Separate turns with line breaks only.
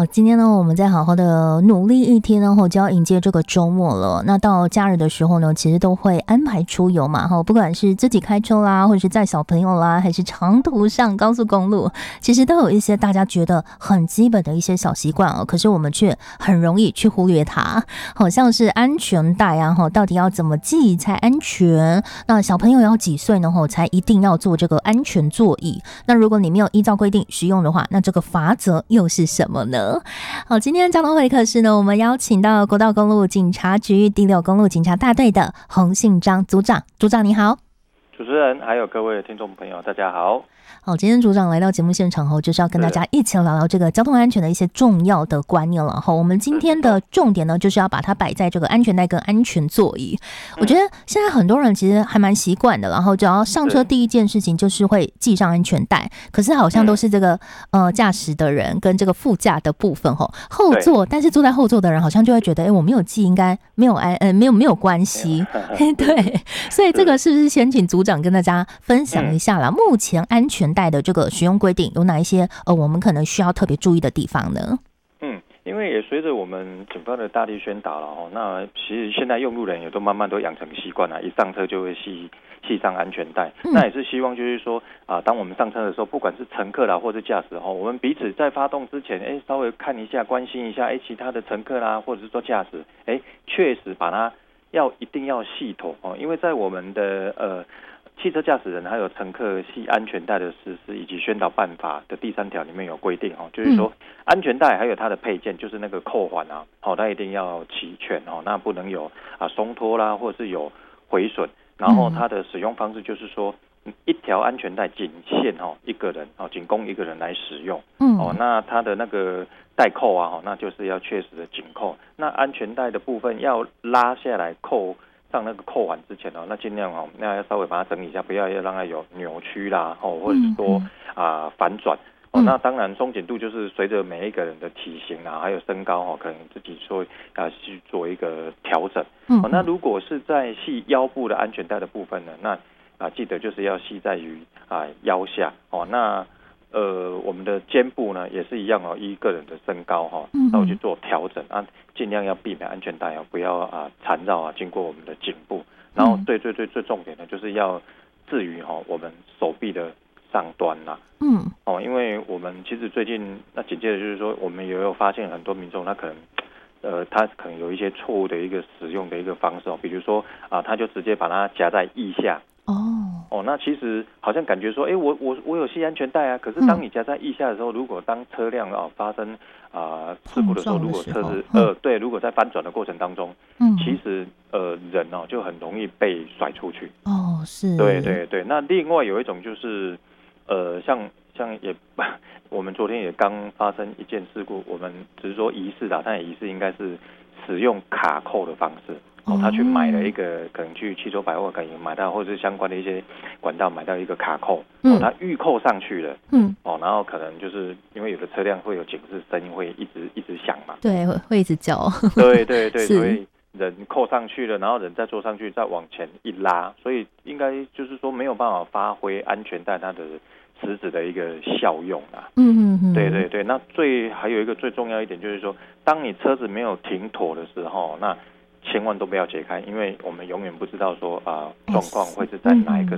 好，今天呢，我们再好好的努力一天，然后就要迎接这个周末了。那到假日的时候呢，其实都会安排出游嘛，哈，不管是自己开车啦，或者是载小朋友啦，还是长途上高速公路，其实都有一些大家觉得很基本的一些小习惯哦。可是我们却很容易去忽略它，好像是安全带啊，哈，到底要怎么系才安全？那小朋友要几岁呢？才一定要做这个安全座椅？那如果你没有依照规定使用的话，那这个罚则又是什么呢？好，今天交通会客室呢，我们邀请到国道公路警察局第6公路警察大队的洪信章组长。组长你好。
主持人还有各位听众朋友大家好。
好，今天组长来到节目现场后，就是要跟大家一起聊聊这个交通安全的一些重要的观念了。好，我们今天的重点呢，就是要把它摆在这个安全带跟安全座椅。我觉得现在很多人其实还蛮习惯的，然后只要上车第一件事情就是会系上安全带，可是好像都是这个驾驶的人跟这个副驾的部分后座，但是坐在后座的人好像就会觉得，我没有系应该没有关系，对，所以这个是不是先请组长跟大家分享一下啦？目前安全带的这个使用规定有哪一些我们可能需要特别注意的地方呢？
因为也随着我们警方的大力宣导了那其实现在用路人也都慢慢都养成习惯了，一上车就会系上安全带。那也是希望就是说当我们上车的时候，不管是乘客啦或是驾驶我们彼此在发动之前稍微看一下关心一下其他的乘客啦或者是说驾驶确实把它一定要系妥因为在我们的汽车驾驶人还有乘客系安全带的实施以及宣导办法的第3条里面有规定就是说安全带还有它的配件，就是那个扣环它一定要齐全那不能有松脱啦或者是有毁损。然后它的使用方式就是说一条安全带仅限一个人仅供一个人来使用。那它的那个带扣那就是要确实的紧扣。那安全带的部分要拉下来扣上那个扣环之前那尽量那要稍微把它整理一下，不要让它有扭曲啦或者是说反转。那当然松紧度就是随着每一个人的体型还有身高可能自己说去做一个调整。那如果是在系腰部的安全带的部分呢，那记得就是要系在于腰下那我们的肩部呢也是一样依个人的身高那我去做调整尽量要避免安全带不要缠绕经过我们的颈部。然后最重点的就是要置于我们手臂的上端啦。因为我们其实最近紧接着就是说，我们也有发现很多民众他可能有一些错误的一个使用的一个方式比如说他就直接把它夹在腋下。那其实好像感觉说我有系安全带可是当你夹在腋下的时候，如果当车辆发生事故的时候，如果车子如果在翻转的过程当中其实人就很容易被甩出去。
是。
对。那另外有一种就是像我们昨天也刚发生一件事故，我们只是说疑似但也疑似应该是使用卡扣的方式他去买了一个，可能去汽车百货可能买到，或者是相关的一些管道买到一个卡扣他预扣上去了然后可能就是因为有的车辆会有警示声音会一直响嘛，
对，会一直叫
对所以人扣上去了，然后人再坐上去再往前一拉，所以应该就是说没有办法发挥安全带它的实质的一个效用对。那还有一个最重要一点就是说，当你车子没有停妥的时候，那千万都不要解开，因为我们永远不知道说状况会是在哪一个